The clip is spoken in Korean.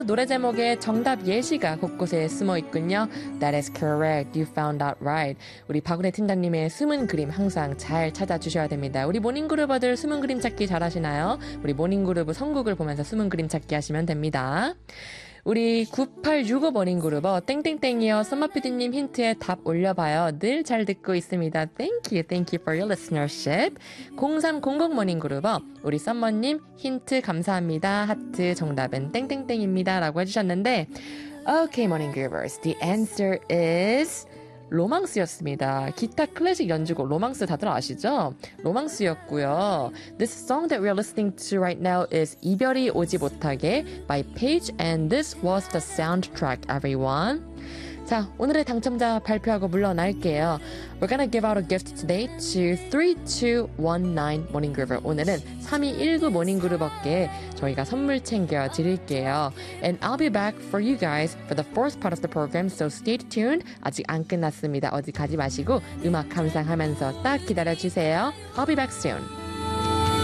노래 제목에 정답 예시가 곳곳에 숨어 있군요. That is correct. You found out right. 우리 박은혜 팀장님의 숨은 그림 항상 잘 찾아주셔야 됩니다. 우리 모닝그룹어들 숨은 그림 찾기 잘하시나요? 우리 모닝그룹 선곡을 보면서 숨은 그림 찾기 하시면 됩니다. 우리 9865 모닝그룹어 땡땡땡이요. 썸머피디님 힌트에 답 올려봐요. 늘 잘 듣고 있습니다. Thank you for your listenership. 0300 모닝그룹어 우리 썸머님 힌트 감사합니다. 하트 정답은 땡땡땡입니다. 라고 해주셨는데 Okay, morning groovers. The answer is 로망스였습니다. 기타 클래식 연주곡 로망스 다들 아시죠? 로망스였고요. This song that we're listening to right now is 이별이 오지 못하게 by Paige and this was the soundtrack, everyone. 자, 오늘의 당첨자 발표하고 물러날게요. We're gonna give out a gift today to 3219 Morning Groover. 오늘은 3219 Morning Groover께 저희가 선물 챙겨 드릴게요. And I'll be back for you guys for the fourth part of the program, so stay tuned. 아직 안 끝났습니다. 어디 가지 마시고 음악 감상하면서 딱 기다려주세요. I'll be back soon.